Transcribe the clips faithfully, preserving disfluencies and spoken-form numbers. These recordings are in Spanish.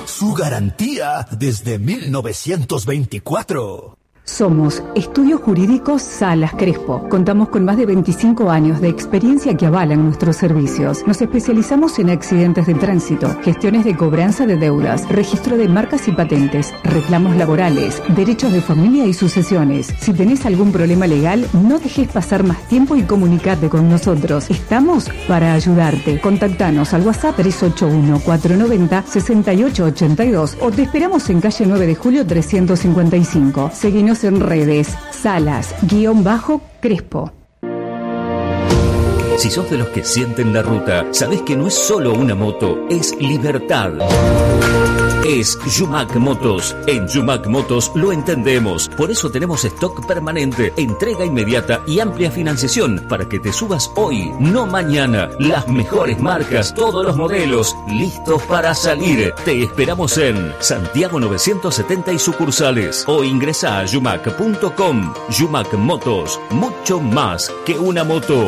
su garantía desde mil novecientos veinticuatro. Somos Estudios Jurídicos Salas Crespo. Contamos con más de veinticinco años de experiencia que avalan nuestros servicios. Nos especializamos en accidentes de tránsito, gestiones de cobranza de deudas, registro de marcas y patentes, reclamos laborales, derechos de familia y sucesiones. Si tenés algún problema legal, no dejes pasar más tiempo y comunicate con nosotros. Estamos para ayudarte. Contactanos al WhatsApp tres ocho uno, cuatro nueve cero, seis ocho ocho dos o te esperamos en calle nueve de julio trescientos cincuenta y cinco. Seguinos en redes, Salas, guión bajo, Crespo. Si sos de los que sienten la ruta, sabés que no es solo una moto, es libertad. Es Yumac Motos. En Yumac Motos lo entendemos. Por eso tenemos stock permanente, entrega inmediata y amplia financiación para que te subas hoy, no mañana. Las mejores marcas, todos los modelos, listos para salir. Te esperamos en Santiago novecientos setenta y sucursales o ingresa a yumac punto com. Yumac Motos, mucho más que una moto.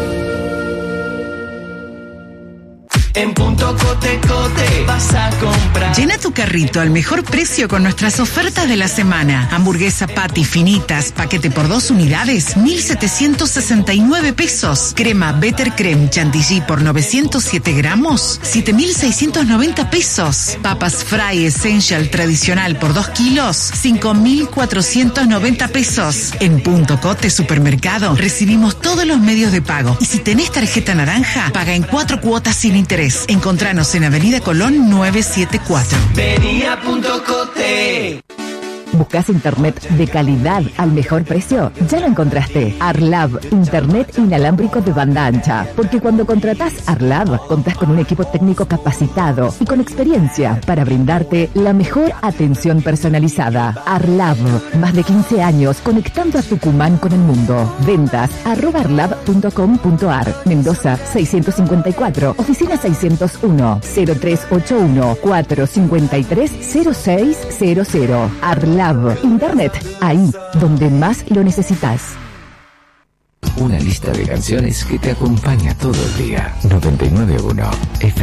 En Punto Cote Cote vas a comprar. Llena tu carrito al mejor precio con nuestras ofertas de la semana. Hamburguesa patty finitas, paquete por dos unidades, mil setecientos sesenta y nueve pesos. Crema Better Creme Chantilly por novecientos siete gramos, siete mil seiscientos noventa pesos. Papas Fry Essential tradicional por dos kilos, cinco mil cuatrocientos noventa pesos. En Punto Cote Supermercado recibimos todos los medios de pago. Y si tenés tarjeta naranja, paga en cuatro cuotas sin interés. Encontranos en Avenida Colón novecientos setenta y cuatro. Vení a Punto Cote. ¿Buscas internet de calidad al mejor precio? Ya lo encontraste. Arlab, internet inalámbrico de banda ancha. Porque cuando contratás Arlab, contás con un equipo técnico capacitado y con experiencia para brindarte la mejor atención personalizada. Arlab, más de quince años conectando a Tucumán con el mundo. Ventas arroba arlab punto com punto ar. Mendoza seiscientos cincuenta y cuatro, oficina seiscientos uno, cero tres ocho uno, cuatro cinco tres, cero seis cero cero. Arlab. Internet, ahí donde más lo necesitas. Una lista de canciones que te acompaña todo el día. noventa y nueve punto uno F